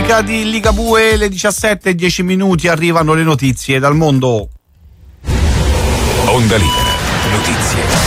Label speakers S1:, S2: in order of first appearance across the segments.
S1: musica di Ligabue, le 17:10 arrivano le notizie dal mondo.
S2: Onda Libera, notizie.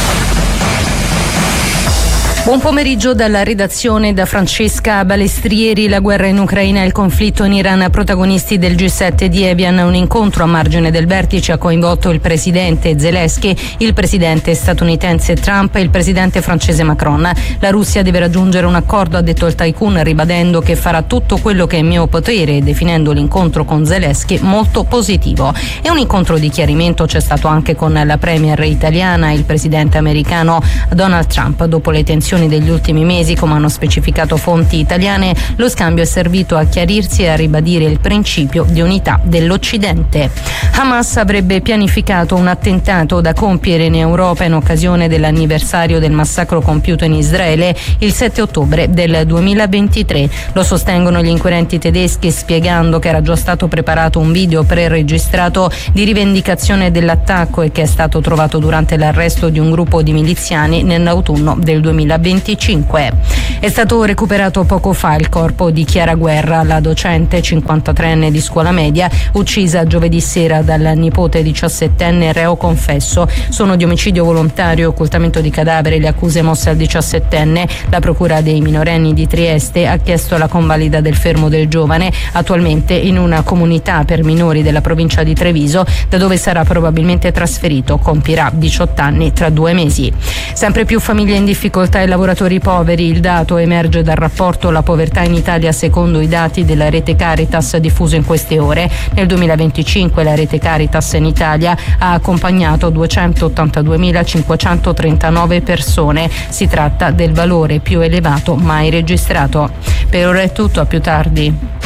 S3: Buon pomeriggio dalla redazione da Francesca Balestrieri. La guerra in Ucraina e il conflitto in Iran, protagonisti del G7 di Evian. Un incontro a margine del vertice ha coinvolto il presidente Zelensky, il presidente statunitense Trump e il presidente francese Macron. La Russia deve raggiungere un accordo, ha detto il tycoon, ribadendo che farà tutto quello che è in mio potere e definendo l'incontro con Zelensky molto positivo. E un incontro di chiarimento c'è stato anche con la premier italiana e il presidente americano Donald Trump. Dopo le tensioni degli ultimi mesi, come hanno specificato fonti italiane, lo scambio è servito a chiarirsi e a ribadire il principio di unità dell'Occidente. Hamas avrebbe pianificato un attentato da compiere in Europa in occasione dell'anniversario del massacro compiuto in Israele il 7 ottobre del 2023. Lo sostengono gli inquirenti tedeschi, spiegando che era già stato preparato un video preregistrato di rivendicazione dell'attacco e che è stato trovato durante l'arresto di un gruppo di miliziani nell'autunno del 2025. È stato recuperato poco fa il corpo di Chiara Guerra, la docente 53enne di scuola media, uccisa giovedì sera dal nipote 17enne reo confesso. Sono di omicidio volontario e occultamento di cadavere le accuse mosse al 17enne. La procura dei minorenni di Trieste ha chiesto la convalida del fermo del giovane, attualmente in una comunità per minori della provincia di Treviso, da dove sarà probabilmente trasferito. Compirà 18 anni tra 2 mesi. Sempre più famiglie in difficoltà e lavoratori poveri. Il dato emerge dal rapporto La povertà in Italia secondo i dati della rete Caritas diffuso in queste ore. Nel 2025 la rete Caritas in Italia ha accompagnato 282.539 persone. Si tratta del valore più elevato mai registrato. Per ora è tutto, a più tardi.